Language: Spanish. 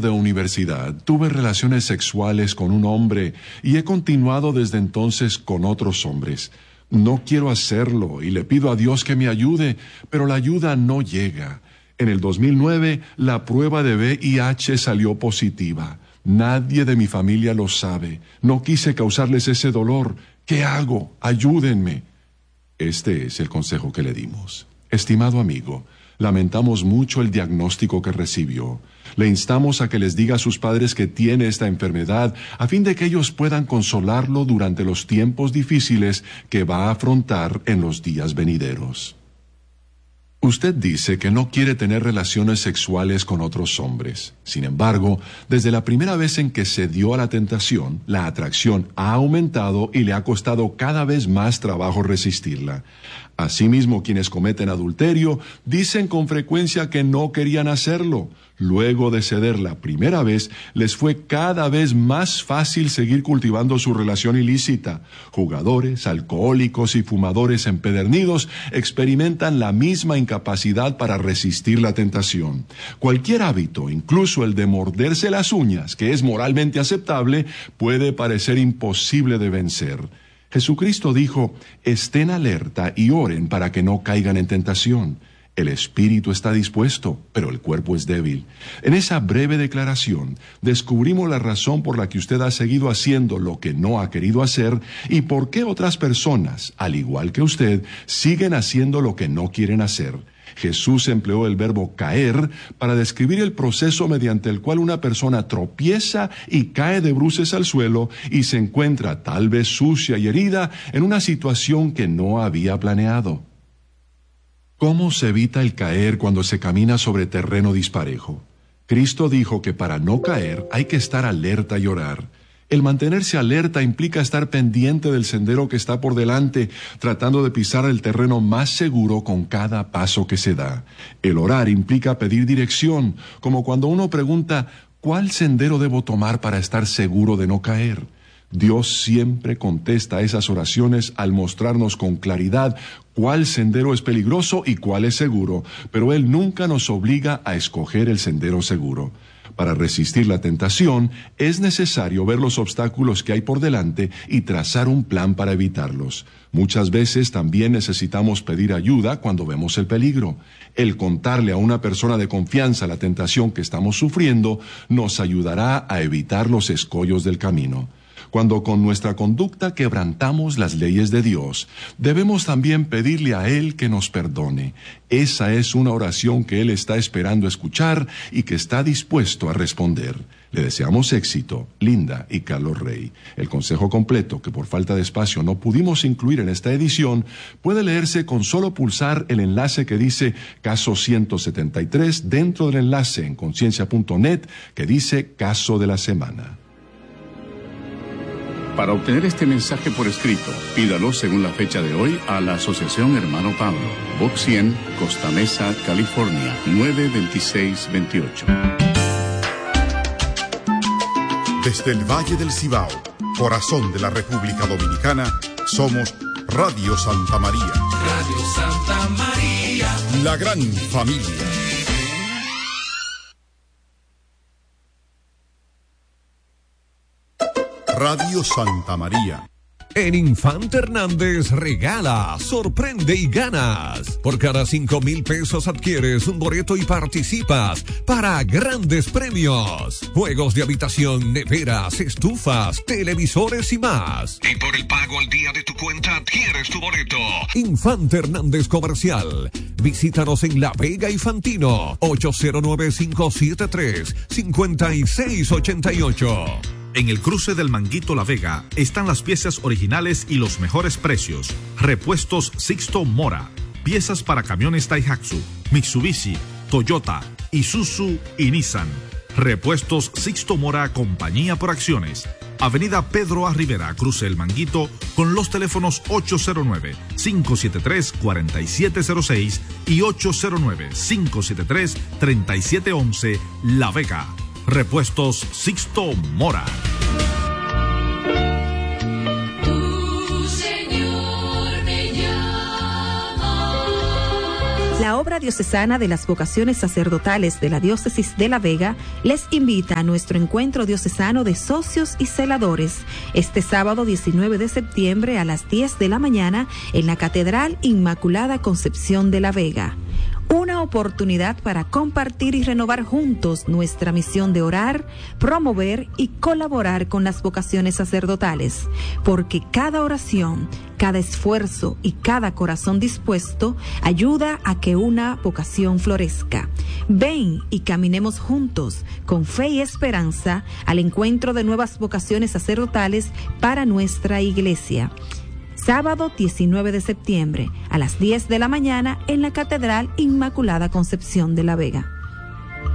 de universidad, tuve relaciones sexuales con un hombre y he continuado desde entonces con otros hombres. No quiero hacerlo y le pido a Dios que me ayude, pero la ayuda no llega. En el 2009, la prueba de VIH salió positiva. Nadie de mi familia lo sabe. No quise causarles ese dolor. ¿Qué hago? Ayúdenme. Este es el consejo que le dimos. Estimado amigo, lamentamos mucho el diagnóstico que recibió. Le instamos a que les diga a sus padres que tiene esta enfermedad, a fin de que ellos puedan consolarlo durante los tiempos difíciles que va a afrontar en los días venideros. Usted dice que no quiere tener relaciones sexuales con otros hombres. Sin embargo, desde la primera vez en que se dio a la tentación, la atracción ha aumentado y le ha costado cada vez más trabajo resistirla. Asimismo, quienes cometen adulterio dicen con frecuencia que no querían hacerlo. Luego de ceder la primera vez, les fue cada vez más fácil seguir cultivando su relación ilícita. Jugadores, alcohólicos y fumadores empedernidos experimentan la misma incapacidad para resistir la tentación. Cualquier hábito, incluso el de morderse las uñas, que es moralmente aceptable, puede parecer imposible de vencer. Jesucristo dijo, estén alerta y oren para que no caigan en tentación. El espíritu está dispuesto, pero el cuerpo es débil. En esa breve declaración, descubrimos la razón por la que usted ha seguido haciendo lo que no ha querido hacer y por qué otras personas, al igual que usted, siguen haciendo lo que no quieren hacer. Jesús empleó el verbo caer para describir el proceso mediante el cual una persona tropieza y cae de bruces al suelo y se encuentra, tal vez sucia y herida, en una situación que no había planeado. ¿Cómo se evita el caer cuando se camina sobre terreno disparejo? Cristo dijo que para no caer hay que estar alerta y orar. El mantenerse alerta implica estar pendiente del sendero que está por delante, tratando de pisar el terreno más seguro con cada paso que se da. El orar implica pedir dirección, como cuando uno pregunta, ¿cuál sendero debo tomar para estar seguro de no caer? Dios siempre contesta esas oraciones al mostrarnos con claridad cuál sendero es peligroso y cuál es seguro, pero Él nunca nos obliga a escoger el sendero seguro. Para resistir la tentación, es necesario ver los obstáculos que hay por delante y trazar un plan para evitarlos. Muchas veces también necesitamos pedir ayuda cuando vemos el peligro. El contarle a una persona de confianza la tentación que estamos sufriendo nos ayudará a evitar los escollos del camino. Cuando con nuestra conducta quebrantamos las leyes de Dios, debemos también pedirle a Él que nos perdone. Esa es una oración que Él está esperando escuchar y que está dispuesto a responder. Le deseamos éxito, Linda y Carlos Rey. El consejo completo, que por falta de espacio no pudimos incluir en esta edición, puede leerse con solo pulsar el enlace que dice Caso 173 dentro del enlace en conciencia.net que dice Caso de la Semana. Para obtener este mensaje por escrito, pídalo según la fecha de hoy a la Asociación Hermano Pablo, Box 100, Costa Mesa, California, 92628. Desde el Valle del Cibao, corazón de la República Dominicana, somos Radio Santa María. Radio Santa María. La gran familia. Radio Santa María. En Infante Hernández regala, sorprende y ganas. Por cada 5,000 pesos adquieres un boleto y participas para grandes premios. Juegos de habitación, neveras, estufas, televisores y más. Y por el pago al día de tu cuenta adquieres tu boleto. Infante Hernández Comercial. Visítanos en La Vega y Fantino. 809-573-5688. En el cruce del Manguito La Vega están las piezas originales y los mejores precios. Repuestos Sixto Mora. Piezas para camiones Daihatsu, Mitsubishi, Toyota, Isuzu y Nissan. Repuestos Sixto Mora, compañía por acciones. Avenida Pedro A. Rivera, cruce el Manguito, con los teléfonos 809-573-4706 y 809-573-3711, La Vega. Repuestos Sixto Mora. La La Obra Diocesana de las Vocaciones Sacerdotales de la Diócesis de La Vega les invita a nuestro encuentro diocesano de socios y celadores este sábado 19 de septiembre a las 10 de la mañana en la Catedral Inmaculada Concepción de La Vega. Una oportunidad para compartir y renovar juntos nuestra misión de orar, promover y colaborar con las vocaciones sacerdotales, porque cada oración, cada esfuerzo y cada corazón dispuesto ayuda a que una vocación florezca. Ven y caminemos juntos, con fe y esperanza, al encuentro de nuevas vocaciones sacerdotales para nuestra iglesia. Sábado 19 de septiembre a las 10 de la mañana en la Catedral Inmaculada Concepción de La Vega.